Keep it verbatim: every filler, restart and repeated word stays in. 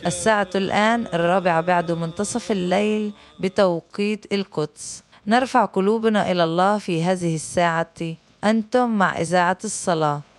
الساعة الآن الرابعة بعد منتصف الليل بتوقيت القدس. نرفع قلوبنا إلى الله في هذه الساعة. أنتم مع إذاعة الصلاة.